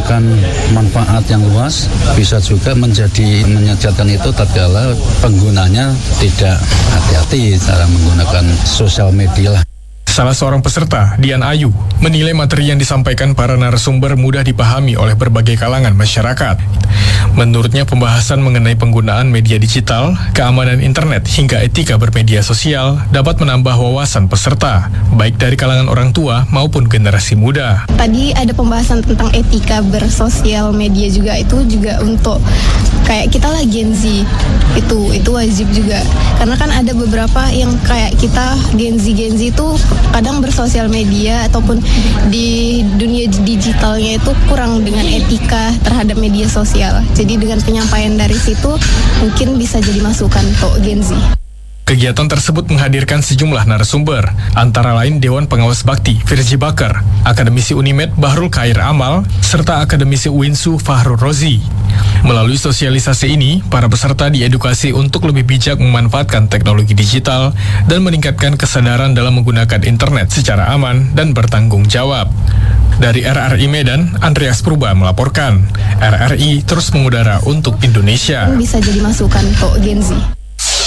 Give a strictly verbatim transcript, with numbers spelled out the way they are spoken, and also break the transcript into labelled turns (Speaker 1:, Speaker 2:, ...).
Speaker 1: memberikan manfaat yang luas, bisa juga menjadi menyejatkan itu tatkala penggunanya tidak hati-hati cara menggunakan sosial media lah.
Speaker 2: Salah seorang peserta, Dian Ayu, menilai materi yang disampaikan para narasumber mudah dipahami oleh berbagai kalangan masyarakat. Menurutnya, pembahasan mengenai penggunaan media digital, keamanan internet, hingga etika bermedia sosial dapat menambah wawasan peserta, baik dari kalangan orang tua maupun generasi muda.
Speaker 3: Tadi ada pembahasan tentang etika bersosial media juga, itu juga untuk kayak kita lah Gen Z, itu itu wajib juga. Karena kan ada beberapa yang kayak kita Gen Z Gen Z itu kadang bersosial media ataupun di dunia digitalnya itu kurang dengan etika terhadap media sosial. Jadi dengan penyampaian dari situ mungkin bisa jadi masukan untuk Gen Z.
Speaker 2: Kegiatan tersebut menghadirkan sejumlah narasumber, antara lain Dewan Pengawas Bakti Firji Bakar, Akademisi Unimed Bahrul Khair Amal, serta Akademisi Uinsu Fahrul Rozi. Melalui sosialisasi ini, para peserta diedukasi untuk lebih bijak memanfaatkan teknologi digital dan meningkatkan kesadaran dalam menggunakan internet secara aman dan bertanggung jawab. Dari R R I Medan, Andreas Purba melaporkan, R R I terus mengudara untuk Indonesia.
Speaker 3: Bisa jadi masukan untuk Gen Z.